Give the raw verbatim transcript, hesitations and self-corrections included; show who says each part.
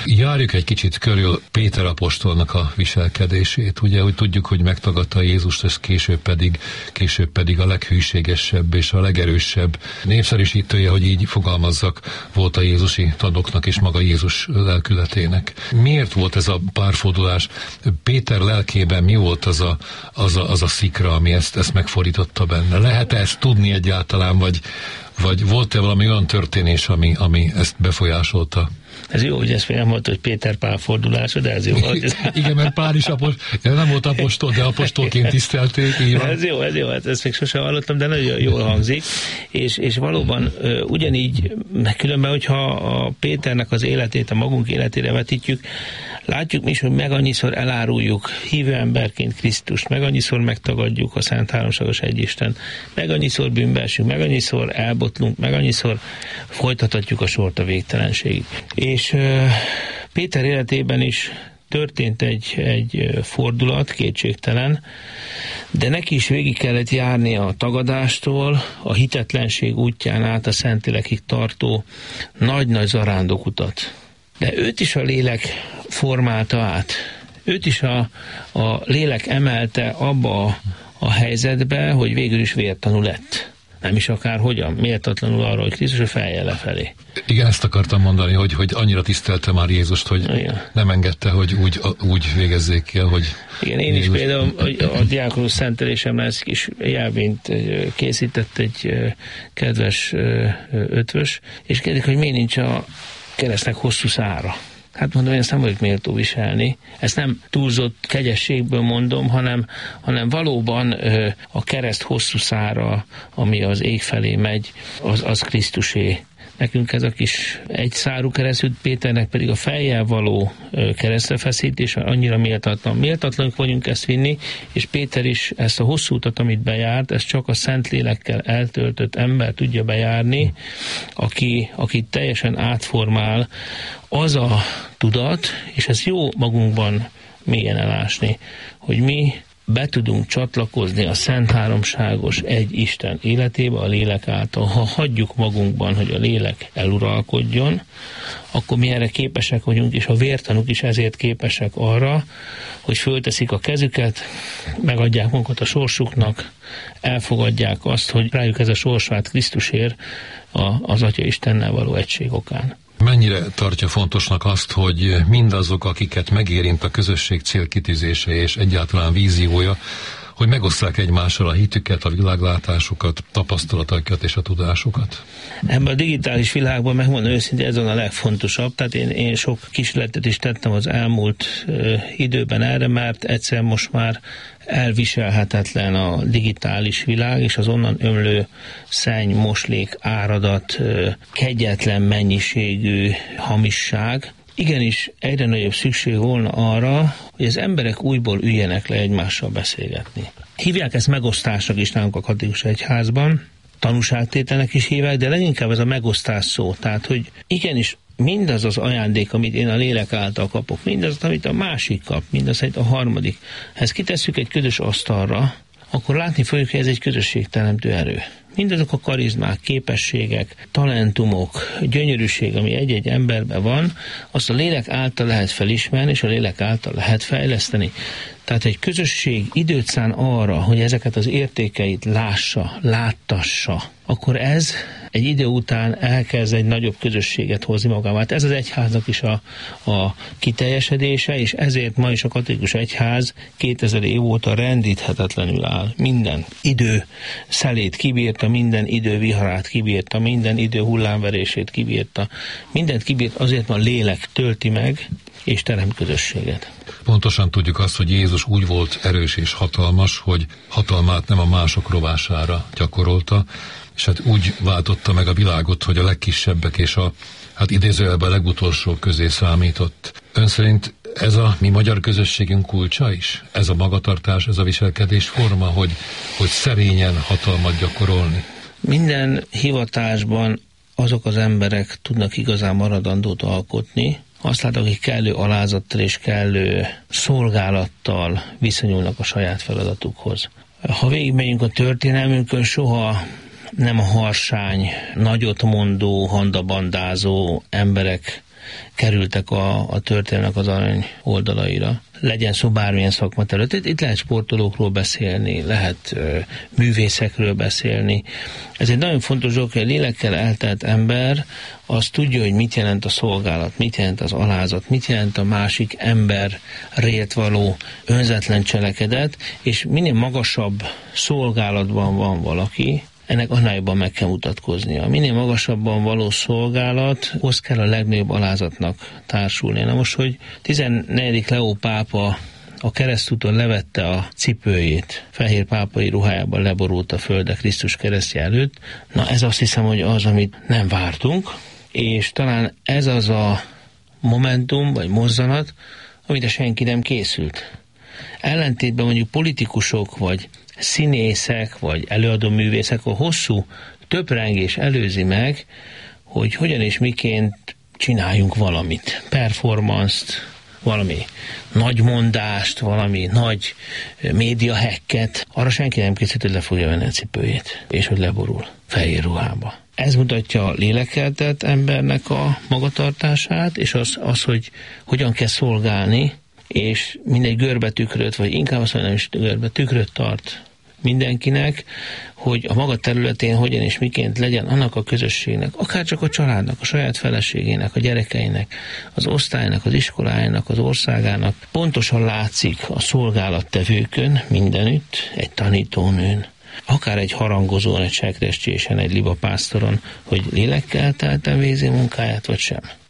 Speaker 1: Járjuk egy kicsit körül Péter apostolnak a viselkedését. Ugye, hogy tudjuk, hogy megtagadta Jézust, és később pedig, később pedig a leghűségesebb és a legerősebb népszerűsítője, hogy így fogalmazzak, volt a jézusi tanoknak és maga Jézus lelkületének. Miért volt ez a párfordulás? Péter lelkében mi volt az a, az a, az a szikra, ami ezt, ezt megfordította benne? Lehet-e ezt tudni egyáltalán, vagy, vagy volt-e valami olyan történés, ami, ami ezt befolyásolta?
Speaker 2: Ez jó, hogy ezt még nem volt, hogy Péter Pál fordulása, de ez jó.
Speaker 1: Igen, mert Pál is apostol, nem volt apostol, de apostolként tisztelték.
Speaker 2: Ez jó, ez jó, hát ezt még sosem hallottam, de nagyon jól hangzik. És, és valóban ugyanígy, különben, hogyha a Péternek az életét a magunk életére vetítjük, látjuk mi is, hogy meg annyiszor eláruljuk hívő emberként Krisztust, meg annyiszor megtagadjuk a Szent Háromságos Egyisten, meg annyiszor bűnbe esünk, meg annyiszor elbotlunk, meg annyiszor folytathatjuk a sort a végtelenségig. És uh, Péter életében is történt egy, egy fordulat, kétségtelen, de neki is végig kellett járni a tagadástól, a hitetlenség útján át a Szentlélekig tartó nagy-nagy zarándokutat. De őt is a lélek formálta át. Őt is a, a lélek emelte abba a, a helyzetbe, hogy végül is vértanú lett. Nem is akár hogyan, méltatlanul arra, hogy Krisztus fejjel lefelé.
Speaker 1: Igen, ezt akartam mondani, hogy, hogy annyira tisztelte már Jézust, hogy igen, nem engedte, hogy úgy, úgy végezzék el, hogy...
Speaker 2: Igen, én Jézus... is például a, a diákonus szentelésemre ezt kis jelvényt készített egy kedves ötvös, és kérdik, hogy miért nincs a keresztnek hosszú szára. Hát mondom, én ezt nem vagyok méltó viselni. Ezt nem túlzott kegyességből mondom, hanem, hanem valóban ö, a kereszt hosszú szára, ami az ég felé megy, az, az Krisztusé. Nekünk ez a kis egyszárú keresztült, Péternek pedig a fejjel való keresztrefeszítés annyira méltatlan. Méltatlanok vagyunk ezt vinni, és Péter is ezt a hosszú utat, amit bejárt, ezt csak a Szentlélekkel eltöltött ember tudja bejárni, aki, aki teljesen átformál az a tudat, és ez jó magunkban mélyen elásni, hogy mi be tudunk csatlakozni a Szent Háromságos egy Isten életébe a lélek által. Ha hagyjuk magunkban, hogy a lélek eluralkodjon, akkor mi erre képesek vagyunk, és a vértanúk is ezért képesek arra, hogy fölteszik a kezüket, megadják magukat a sorsuknak, elfogadják azt, hogy rájuk ez a sors vált Krisztusért az Atya Istennel való egység okán.
Speaker 1: Mennyire tartja fontosnak azt, hogy mindazok, akiket megérint a közösség célkitűzése és egyáltalán víziója, hogy megosztják egymással a hitüket, a világlátásukat, tapasztalatokat és a tudásukat?
Speaker 2: Ebben a digitális világban, megmondom őszintén, ez a legfontosabb. Tehát én, én sok kísérletet is tettem az elmúlt ö, időben erre, mert egyszer most már elviselhetetlen a digitális világ, és az onnan ömlő szenny, moslék, áradat, ö, kegyetlen mennyiségű hamisság. Igenis, egyre nagyobb szükség volna arra, hogy az emberek újból üljenek le egymással beszélgetni. Hívják ezt megosztásnak is nálunk a katolikus egyházban, tanúságtételnek is hívják, de leginkább ez a megosztás szó. Tehát, hogy igenis mindaz az ajándék, amit én a lélek által kapok, mindaz, amit a másik kap, mindaz, amit a harmadik, ha ezt kitesszük egy közös asztalra, akkor látni fogjuk, hogy ez egy közösségteremtő erő. Mindazok a karizmák, képességek, talentumok, gyönyörűség, ami egy-egy emberben van, azt a lélek által lehet felismerni, és a lélek által lehet fejleszteni. Tehát egy közösség időt szán arra, hogy ezeket az értékeit lássa, láttassa, akkor ez egy idő után elkezd egy nagyobb közösséget hozni magával. Hát ez az egyháznak is a, a kiteljesedése, és ezért ma is a katolikus egyház kétezer év óta rendíthetetlenül áll. Minden idő szelét kibírta, minden idő viharát kibírta, minden idő hullámverését kibírta. Mindent kibírt azért, mert a lélek tölti meg, és teremt közösséget.
Speaker 1: Pontosan tudjuk azt, hogy Jézus úgy volt erős és hatalmas, hogy hatalmát nem a mások rovására gyakorolta, és hát úgy váltotta meg a világot, hogy a legkisebbek és a, hát idézőjelben a legutolsók közé számított. Ön szerint ez a mi magyar közösségünk kulcsa is? Ez a magatartás, ez a viselkedés forma, hogy, hogy szerényen hatalmat gyakorolni?
Speaker 2: Minden hivatásban azok az emberek tudnak igazán maradandót alkotni, azt látom, hogy kellő alázattal és kellő szolgálattal viszonyulnak a saját feladatukhoz. Ha végigmegyünk a történelmünkön, soha nem a harsány, nagyot mondó, handabandázó emberek kerültek a, a történelmek az arany oldalaira. Legyen szó bármilyen szakmaterület. Itt, itt lehet sportolókról beszélni, lehet ö, művészekről beszélni. Ez egy nagyon fontos dolog, hogy a lélekkel eltelt ember az tudja, hogy mit jelent a szolgálat, mit jelent az alázat, mit jelent a másik emberrért való önzetlen cselekedet, és minél magasabb szolgálatban van valaki, ennek annál jobban meg kell mutatkoznia. Minél magasabban való szolgálathoz kell a legnagyobb alázatnak társulni. Na most, hogy tizennegyedik Leó pápa a keresztúton levette a cipőjét, fehér pápai ruhájában leborult a földre Krisztus keresztje előtt, na ez azt hiszem, hogy az, amit nem vártunk, és talán ez az a momentum, vagy mozzanat, amire senki nem készült. Ellentétben mondjuk politikusok, vagy színészek, vagy előadóművészek, a hosszú töprengés előzi meg, hogy hogyan és miként csináljunk valamit, performance-t, valami nagy mondást, valami nagy médiahacket. Arra senki nem készít, hogy le fogja venni a cipőjét, és hogy leborul fehér ruhába. Ez mutatja a lélekkeltett embernek a magatartását, és az, az, hogy hogyan kell szolgálni, és mindegy görbetükröt, vagy inkább azt mondom, hogy görbetükröt tart mindenkinek, hogy a maga területén hogyan és miként legyen annak a közösségnek, akár csak a családnak, a saját feleségének, a gyerekeinek, az osztálynak, az iskolájának, az országának. Pontosan látszik a szolgálattevőkön mindenütt, egy tanítónőn, akár egy harangozón, egy sekrescsésen, egy libapásztoron, hogy lélekkel telten végzi munkáját, vagy sem.